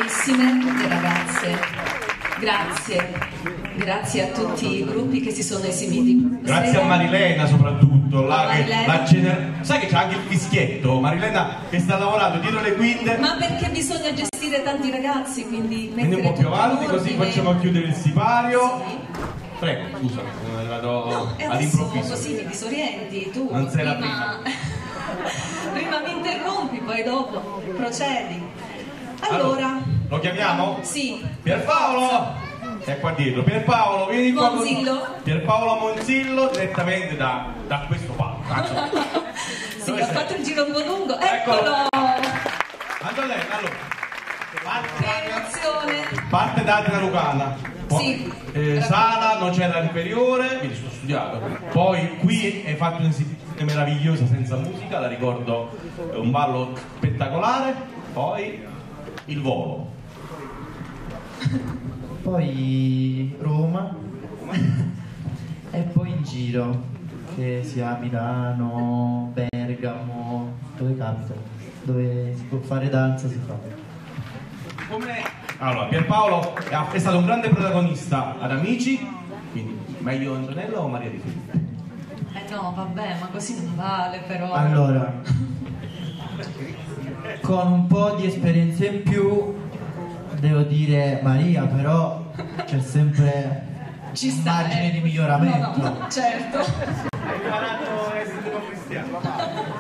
bravissime ragazze, grazie a tutti i gruppi che si sono esibiti. Grazie a Marilena soprattutto, sai che c'è anche il fischietto, Marilena che sta lavorando dietro le quinte. Ma perché bisogna gestire tanti ragazzi, quindi un po' più avanti così facciamo chiudere il sipario. Sì. Prego, scusami, sono arrivato all'improvviso. Così mi disorienti, tu non sei la prima. Prima mi interrompi, poi dopo procedi. Allora, lo chiamiamo? Sì. Pierpaolo! È qua dietro. Pierpaolo, vieni qua. Pierpaolo Monzillo, direttamente da questo palco. Sì, ho fatto il giro un po' lungo. Eccolo! Allora, che emozione! Parte da Adria Lucana. Sì. Sala, non c'era l'inferiore, quindi sto studiato. Poi qui hai fatto un'esibizione meravigliosa senza musica, la ricordo, un ballo spettacolare. Poi il volo. Poi Roma e poi in giro, che sia Milano, Bergamo, dove capita, dove si può fare danza si fa. Allora, Pierpaolo è stato un grande protagonista ad Amici, quindi meglio Antonella o Maria Di Filippi? No, vabbè, ma così non vale però. Allora, con un po' di esperienza in più devo dire Maria, però c'è sempre margine di miglioramento. No, certo. Hai imparato a essere cristiano.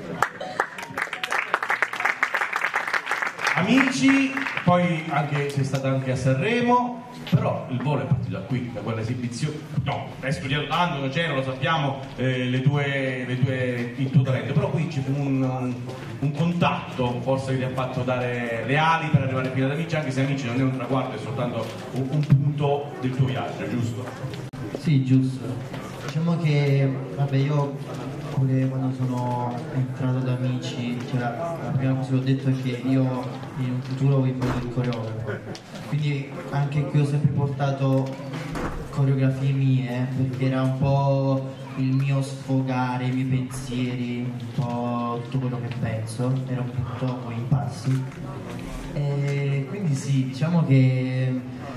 Amici, poi sei stata anche a Sanremo, però il volo è partito da qui, da quella esibizione. No, hai studiato tanto, non c'era, lo sappiamo, il tuo talento, però qui c'è un contatto forse che ti ha fatto dare le ali per arrivare fino ad Amici, anche se Amici non è un traguardo, è soltanto un punto del tuo viaggio, giusto? Sì, giusto. Diciamo che, vabbè, io pure quando sono entrato ad Amici, la prima cosa che ho detto è che io in un futuro voglio fare il coreografo, quindi anche qui ho sempre portato coreografie mie, perché era un po' il mio sfogare, i miei pensieri, un po' tutto quello che penso, era un punto con i passi, e quindi sì, diciamo che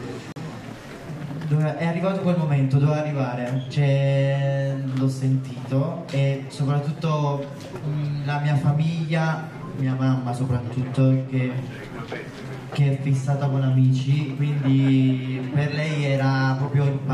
è arrivato quel momento, doveva arrivare, l'ho sentito, e soprattutto la mia famiglia, mia mamma soprattutto, che è fissata con Amici, quindi per lei era proprio il